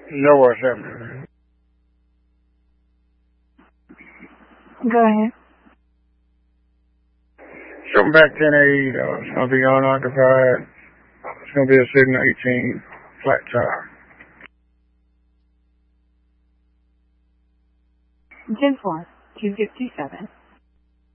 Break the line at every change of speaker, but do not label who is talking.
No, what's happening?
Go ahead.
Something back 1080, it's going to be unoccupied. It's going to be a Sigma 18 flat tire.
10-4, 257.